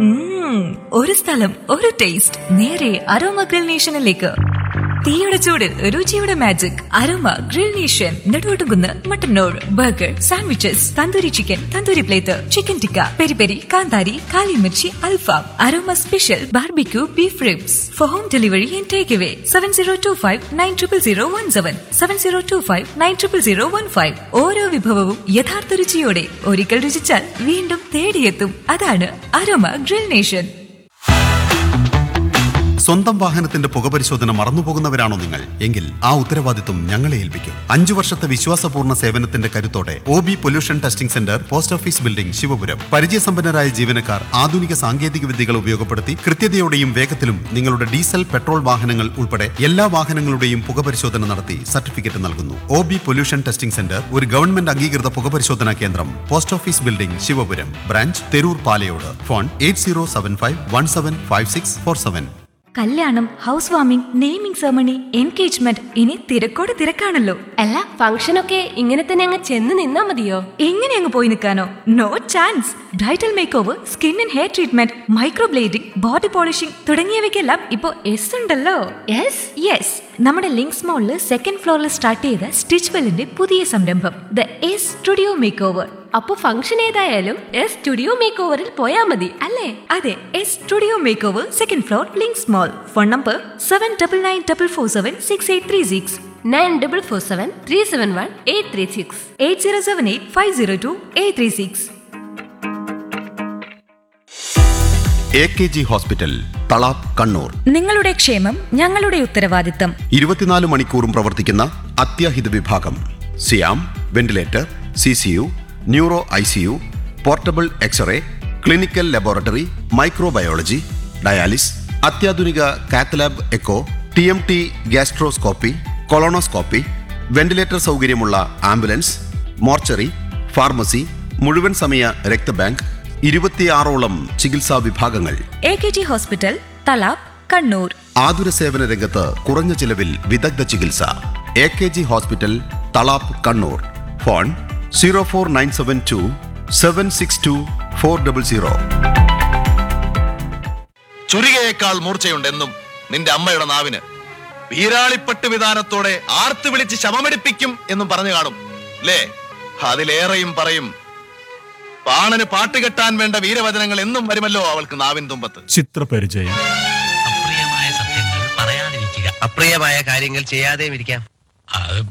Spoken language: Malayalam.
ഒരു സ്ഥലം, ഒരു ടേസ്റ്റ്, നേരെ അരോമ ഗ്രിൽ നേഷനിലേക്ക്. തീയുടെ ചൂടിൽ രുചിയുടെ magic aroma grill nation. Neduvattukunnu, Mattannur. Burger, sandwiches, tandoori chicken, tandoori plate, chicken tikka, peri peri, കാന്താരി, കാലിമിർച്ചി, അൽഫാം, aroma special barbecue beef ribs. Four home delivery and take away 7025900017, 7025900015. ഓരോ വിഭവവും യഥാർത്ഥ രുചിയോടെ ഒരിക്കൽ രുചിച്ചാൽ വീണ്ടും തേടിയെത്തും. അതാണ് അരോമ ഗ്രിൽ നേഷൻ. സ്വന്തം വാഹനത്തിന്റെ പുകപരിശോധന മറന്നുപോകുന്നവരാണോ നിങ്ങൾ? എങ്കിൽ ആ ഉത്തരവാദിത്വം ഞങ്ങളെ ഏൽപ്പിക്കും. 5 വർഷത്തെ വിശ്വാസപൂർണ്ണ സേവനത്തിന്റെ കരുത്തോടെ OB pollution testing centre, post office building, Sivapuram. പരിചയസമ്പന്നരായ ജീവനക്കാർ ആധുനിക സാങ്കേതിക വിദ്യകൾ ഉപയോഗപ്പെടുത്തി കൃത്യതയോടെയും വേഗത്തിലും നിങ്ങളുടെ ഡീസൽ, പെട്രോൾ വാഹനങ്ങൾ ഉൾപ്പെടെ എല്ലാ വാഹനങ്ങളുടെയും പുകപരിശോധന നടത്തി സർട്ടിഫിക്കറ്റ് നൽകുന്നു. OB പൊല്യൂഷൻ ടെസ്റ്റിംഗ് സെന്റർ ഒരു ഗവൺമെന്റ് അംഗീകൃത പുകപരിശോധനാ കേന്ദ്രം. Post office building, Sivapuram. Branch Theroor Palayode. Phone 8075175647. കല്യാണം, house warming, naming ceremony, engagement, ഇനി തിരക്കോട് തിരക്കാണല്ലോ. അല്ല, ഫംഗ്ഷനൊക്കെ ഇങ്ങനെ തന്നെ അങ്ങ് ചെന്ന് നിന്നാ മതിയോ? എങ്ങനെ അങ്ങ് പോയി നിൽക്കാനോ? No chance. Bridal make over, skin and hair treatment, microblading, body polishing തുടങ്ങിയവയ്ക്കെല്ലാം ഇപ്പോ എസ് ഉണ്ടല്ലോ. യെസ്, നമ്മുടെ ലിങ്ക്സ് മോളിൽ സെക്കൻഡ് ഫ്ലോറിൽ സ്റ്റാർട്ട് ചെയ്ത സ്റ്റിച്ച് വെല്ലിന്റെ പുതിയ സംരംഭം the S studio make over. അപ്പൊ ഫംഗ്ഷൻ ഏതായാലും എസ് സ്റ്റുഡിയോ മേക്ക് ഓവറിൽ പോയാ മതി അല്ലേ? അതെ, S studio make over, second floor, links മോൾ. Phone number 7994476836, 9447371836, 8078502836. AKG hospital, Thalap, Kannur. നിങ്ങളുടെ ക്ഷേമം ഞങ്ങളുടെ ഉത്തരവാദിത്തം. 24 മണിക്കൂറും പ്രവർത്തിക്കുന്ന അത്യാഹിത വിഭാഗം. സിയാം, ventilator, CCU, neuro ICU, portable x-ray, clinical laboratory, microbiology, dialysis, അത്യാധുനിക cath lab echo, TMT, gastroscopy, colonoscopy, ventilator സൗകര്യമുള്ള ആംബുലൻസ്, മോർച്ചറി, ഫാർമസി, മുഴുവൻ സമയ രക്തബാങ്ക്, 26ഓളം ചികിത്സാ വിഭാഗങ്ങൾ. AKG hospital, Thalap, Kannur. ആതുര സേവന രംഗത്ത് കുറഞ്ഞ ചിലവിൽ വിദഗ്ധ ചികിത്സ. AKG hospital, Thalap, Kannur. Phone 04972 762 400. ചുരികയേക്കാൾ മൂർച്ചയുണ്ടെന്നും നിന്റെ അമ്മയുടെ നാവിന്. വീരാളിപ്പട്ട് വിധാനത്തോടെ ആർത്ത് വിളിച്ച് ശമമെടുപ്പിക്കും എന്നും പറഞ്ഞു കാണും അല്ലേ? അതിലേറെയും പറയും. പാണന് പാട്ടുകെട്ടാൻ വേണ്ട വീരവചനങ്ങൾ എന്നും വരുമല്ലോ അവൾക്ക് നാവിൻ തുമ്പത്ത്. ചിത്രപരിചയം. അപ്രിയമായ സത്യങ്ങൾ പറയാതിരിക്കുക, അപ്രിയമായ കാര്യങ്ങൾ ചെയ്യാതെയും ഇരിക്കാം.